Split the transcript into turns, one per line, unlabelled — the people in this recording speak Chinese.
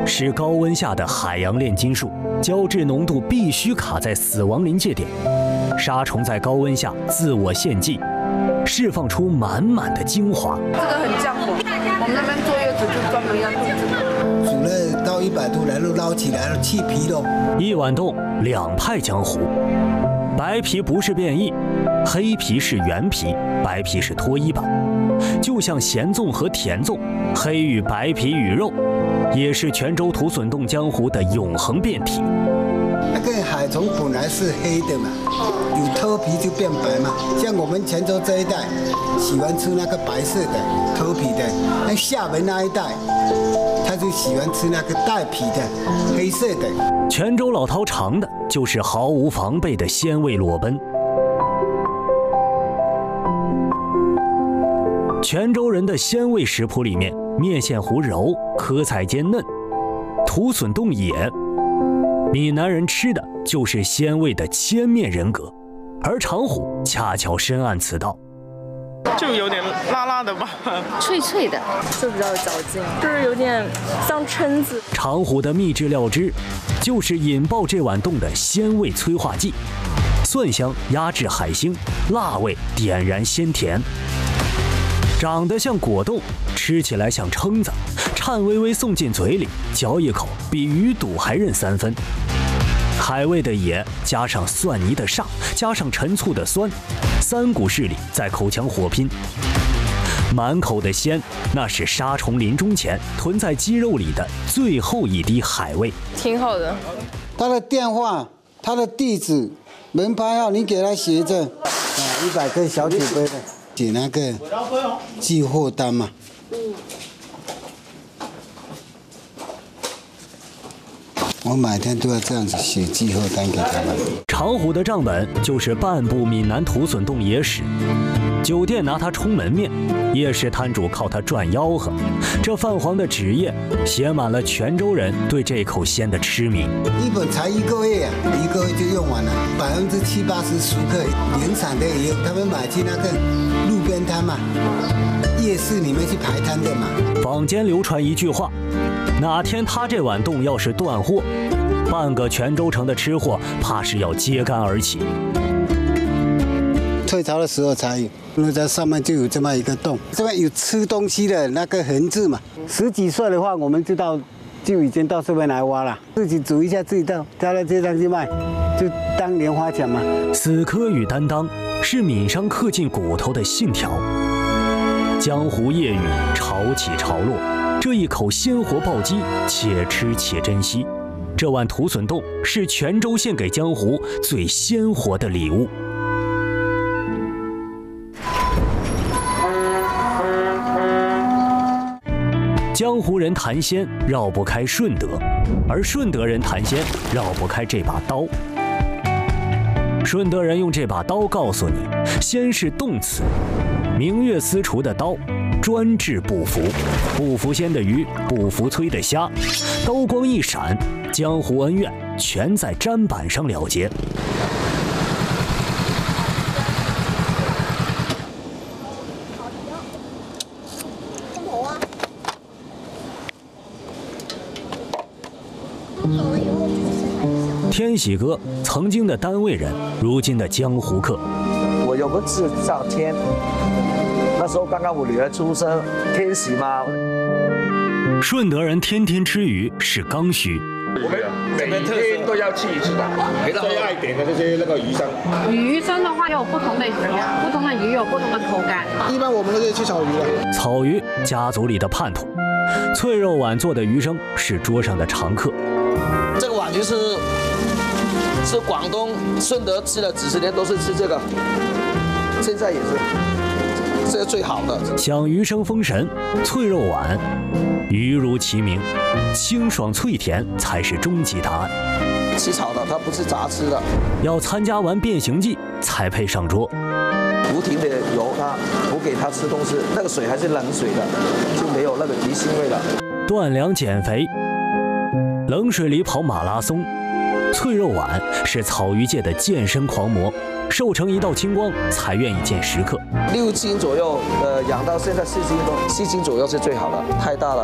是高温下的海洋炼金术，胶质浓度必须卡在死亡临界点。杀虫在高温下自我献祭，释放出满满的精华。
这个很降火，我们那边坐月子就专门要用这个。
煮了到100度，然后捞起来了，去皮喽。
一碗冻两派江湖，白皮不是变异，黑皮是原皮，白皮是脱衣版。就像咸粽和甜粽，黑与白皮与肉，也是泉州土笋冻江湖的永恒变体。
那个海虫本来是黑的嘛，有脱皮就变白嘛。像我们泉州这一带，喜欢吃那个白色的脱皮的；那厦门那一带，他就喜欢吃那个带皮的黑色的。
泉州老饕尝的就是毫无防备的鲜味裸奔。泉州人的鲜味食谱里面，面线糊柔，颗菜尖嫩，土笋冻野。闽南人吃的就是鲜味的千面人格，而长虎恰巧深谙此道。
就有点辣辣的吧，
脆脆的，就比较有嚼劲，就是有点像蛏子。
长虎的秘制料汁，就是引爆这碗冻的鲜味催化剂，蒜香压制海星，辣味点燃鲜甜。长得像果冻，吃起来像蛏子，颤巍巍送进嘴里，嚼一口比鱼肚还韧3分。海味的野，加上蒜泥的煞，加上陈醋的酸，3股势力在口腔火拼。满口的鲜，那是杀虫临终前囤在鸡肉里的最后一滴海味。
挺好的。
他的电话、他的地址、门牌号，你给他写着。100个小酒杯的。写那个寄货单嘛。我每天都要这样子写寄货单给他们。
长虎的账本就是半部闽南土笋冻野史，酒店拿它充门面，夜市摊主靠它赚吆喝。这泛黄的纸页写满了泉州人对这口鲜的痴迷。
一本才1个月1个月就用完了，70-80熟客，原产的也有，他们买去那个路边摊嘛，夜市里面去排摊的嘛。
坊间流传一句话，哪天他这碗冻要是断货，半个泉州城的吃货怕是要揭竿而起。
退潮的时候才有，因为在上面就有这么一个洞，这边有吃东西的那个痕迹嘛。10几岁的话，我们就已经到这边来挖了，自己煮一下，自己到街上去卖，就当莲花奖嘛。
死磕与担当是闽商刻进骨头的信条。江湖夜雨，潮起潮落，这一口鲜活暴击，且吃且珍惜。这碗土笋冻是泉州献给江湖最鲜活的礼物。江湖人谈鲜绕不开顺德，而顺德人谈鲜绕不开这把刀。顺德人用这把刀告诉你，鲜是动词，明月私厨的刀，专治不服，不服鲜的鱼，不服催的虾，刀光一闪，江湖恩怨全在砧板上了结。天喜哥曾经的单位人，如今的江湖客。
我有个字叫天，那时候刚刚我女儿出生，天喜嘛。
顺德人天天吃鱼是刚需，
我们每天都要吃一次的。最爱点的就是那个鱼生。
鱼生的话有不同类型，不同的鱼有不同的口感。
一般我们都是吃草鱼的。
草鱼家族里的叛徒，脆肉碗做的鱼生是桌上的常客。
这个碗就是广东顺德吃了几十年都是吃这个，现在也是这个最好的。
享鱼生封神，脆肉碗，鱼如其名，清爽脆甜才是终极答案。
起炒的，它不是炸吃的。
要参加完变形计才配上桌。
不停的油它不给它吃东西，那个水还是冷水的，就没有那个提腥味了。
断粮减肥，冷水里跑马拉松。脆肉碗是草鱼界的健身狂魔，瘦成一道青光才愿意见食客。
6斤左右，养到现在4斤多，7斤左右是最好的，太大了。